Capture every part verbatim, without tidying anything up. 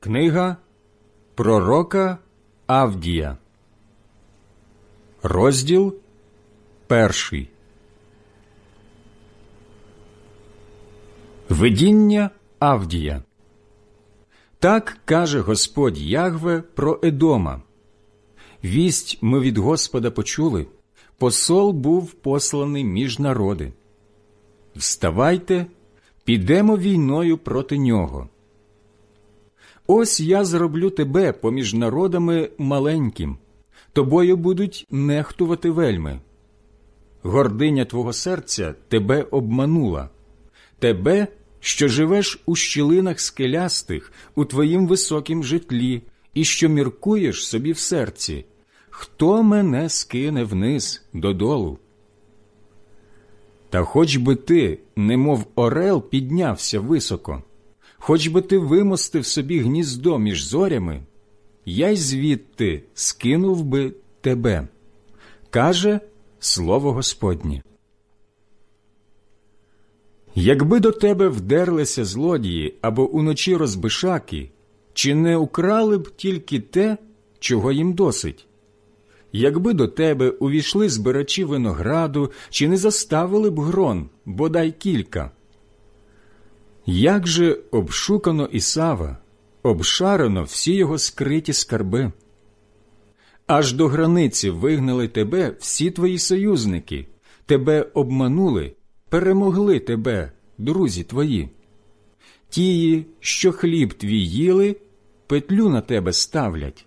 Книга пророка Авдія, розділ перший. Видіння Авдія. Так каже Господь Ягве про Едома. Вість ми від Господа почули, посол був посланий між народи. Вставайте, підемо війною проти нього. Ось я зроблю тебе поміж народами маленьким, тобою будуть нехтувати вельми. Гординя твого серця тебе обманула, тебе, що живеш у щілинах скелястих, у твоїм високім житлі, і що міркуєш собі в серці, хто мене скине вниз додолу? Та хоч би ти, немов орел, піднявся високо, хоч би ти вимостив собі гніздо між зорями, я й звідти скинув би тебе, каже слово Господнє. Якби до тебе вдерлися злодії або уночі розбишаки, чи не украли б тільки те, чого їм досить? Якби до тебе увійшли збирачі винограду, чи не заставили б грон, бодай кілька? Як же обшукано Ісава, обшарено всі його скриті скарби? Аж до границі вигнали тебе всі твої союзники, тебе обманули, перемогли тебе, друзі твої. Тії, що хліб твій їли, петлю на тебе ставлять.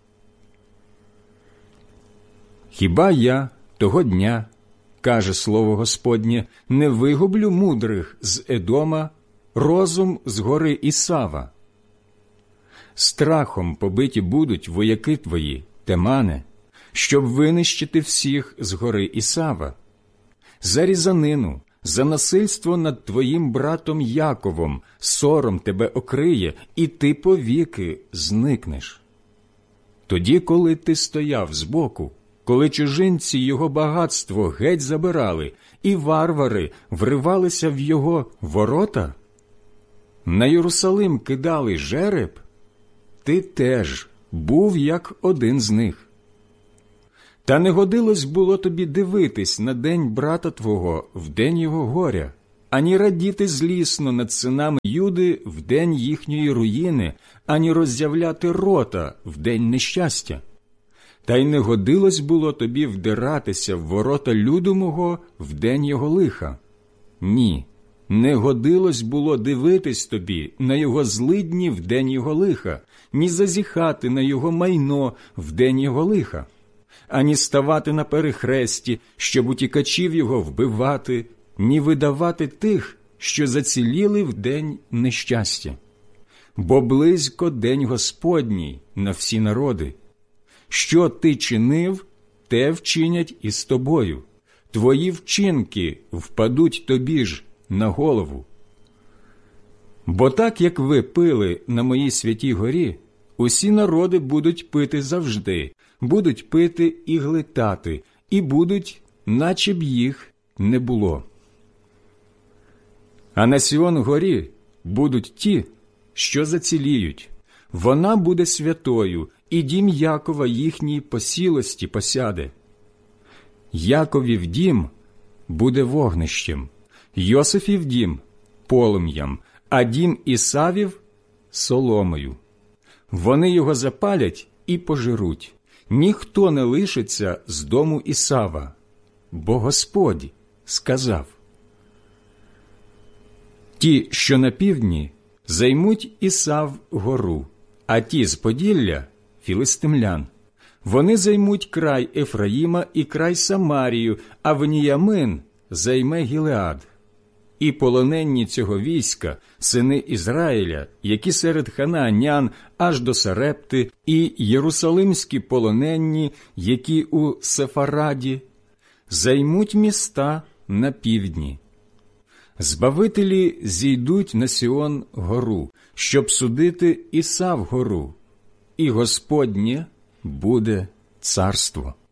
Хіба я того дня, каже слово Господнє, не вигублю мудрих з Едома, розум з гори Ісава? Страхом побиті будуть вояки твої, Темане, щоб винищити всіх з гори Ісава. За різанину, за насильство над твоїм братом Яковом сором тебе окриє, і ти повіки зникнеш. Тоді, коли ти стояв збоку, коли чужинці його багатство геть забирали, і варвари вривалися в його ворота, на Єрусалим кидали жереб, ти теж був як один з них. Та не годилось було тобі дивитись на день брата твого в день його горя, ані радіти злісно над синами Юди в день їхньої руїни, ані роззявляти рота в день нещастя. Та й не годилось було тобі вдиратися в ворота люду мого в день його лиха. Ні, не годилось було дивитись тобі на його злидні в день його лиха, ні зазіхати на його майно в день його лиха, ані ставати на перехресті, щоб утікачів його вбивати, ні видавати тих, що заціліли в день нещастя. Бо близько день Господній на всі народи. Що ти чинив, те вчинять і з тобою. Твої вчинки впадуть тобі ж на голову. Бо так, як ви пили на моїй святій горі, усі народи будуть пити завжди, будуть пити і глитати, і будуть, наче б їх не було. А на Сіон горі будуть ті, що заціліють. Вона буде святою, і дім Якова їхній посілості посяде. Яковів дім буде вогнищем, Йосифів дім – полум'ям, а дім Ісавів – соломою. Вони його запалять і пожируть. Ніхто не лишиться з дому Ісава, бо Господь сказав. Ті, що на півдні, займуть Ісав гору, а ті з Поділля – філистимлян. Вони займуть край Ефраїма і край Самарію, а Веніямин займе Гілеад. І полоненні цього війська, сини Ізраїля, які серед ханаанян аж до Сарепти, і єрусалимські полоненні, які у Сефараді, займуть міста на півдні. Збавителі зійдуть на Сіон гору, щоб судити Ісав гору, і Господнє буде царство.